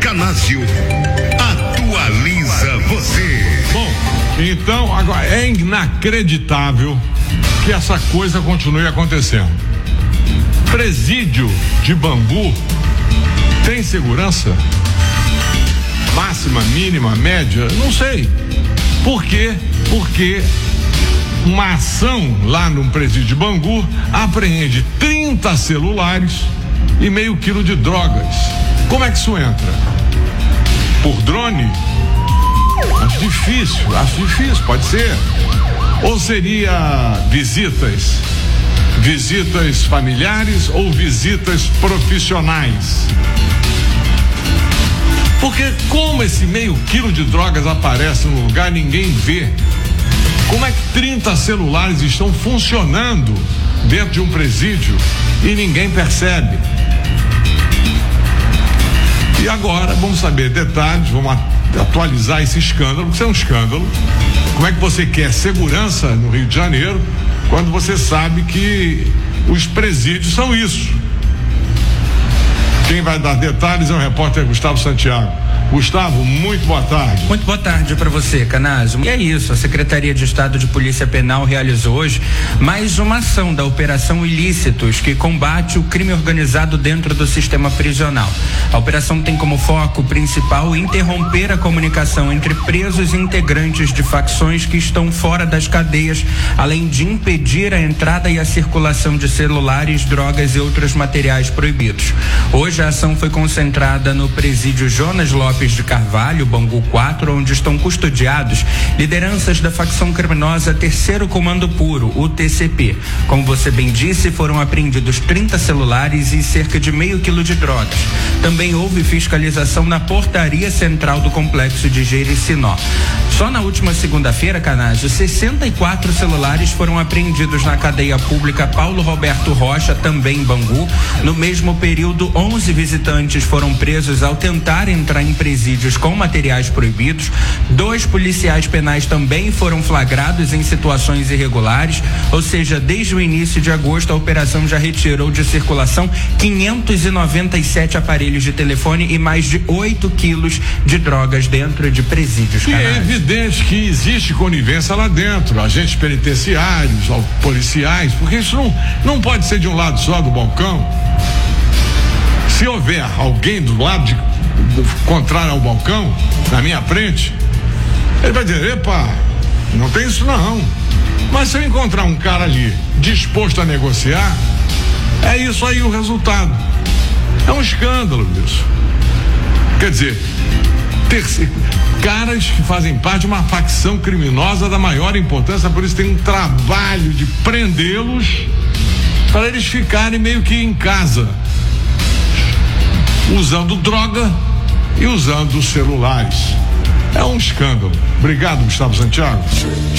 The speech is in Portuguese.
Canásio atualiza você. Bom, então agora é inacreditável que essa coisa continue acontecendo. Presídio de Bangu tem segurança? Máxima, mínima, média? Não sei. Por quê? Porque uma ação lá no presídio de Bangu apreende 30 celulares e meio quilo de drogas. Como é que isso entra? Por drone? Acho difícil, pode ser. Ou seria visitas familiares ou visitas profissionais? Porque como esse meio quilo de drogas aparece no lugar, ninguém vê. Como é que 30 celulares estão funcionando dentro de um presídio e ninguém percebe? E agora vamos saber detalhes, vamos atualizar esse escândalo, porque isso é um escândalo. Como é que você quer segurança no Rio de Janeiro quando você sabe que os presídios são isso? Quem vai dar detalhes é o repórter Gustavo Santiago. Gustavo, muito boa tarde. Muito boa tarde para você, Canásio. E é isso, a Secretaria de Estado de Polícia Penal realizou hoje mais uma ação da Operação Ilícitos, que combate o crime organizado dentro do sistema prisional. A operação tem como foco principal interromper a comunicação entre presos e integrantes de facções que estão fora das cadeias, além de impedir a entrada e a circulação de celulares, drogas e outros materiais proibidos. Hoje a ação foi concentrada no presídio Jonas Lopes de Carvalho, Bangu 4, onde estão custodiados lideranças da facção criminosa Terceiro Comando Puro, o TCP. Como você bem disse, foram apreendidos 30 celulares e cerca de meio quilo de drogas. Também houve fiscalização na portaria central do complexo de Jericinó. Só na última segunda-feira, Canásio, 64 celulares foram apreendidos na cadeia pública Paulo Roberto Rocha, também em Bangu. No mesmo período, 11 visitantes foram presos ao tentar entrar em presídios com materiais proibidos. 2 policiais penais também foram flagrados em situações irregulares, ou seja, desde o início de agosto a operação já retirou de circulação 597 aparelhos de telefone e mais de 8 quilos de drogas dentro de presídios. E é evidente que existe conivência lá dentro, agentes penitenciários, policiais, porque isso não pode ser de um lado só do balcão. Se houver alguém do lado contrário ao balcão, na minha frente, ele vai dizer, epa, não tem isso não. Mas se eu encontrar um cara ali disposto a negociar, é isso aí o resultado. É um escândalo isso. Quer dizer, caras que fazem parte de uma facção criminosa da maior importância, por isso tem um trabalho de prendê-los para eles ficarem meio que em casa, usando droga e usando celulares. É um escândalo. Obrigado, Gustavo Santiago.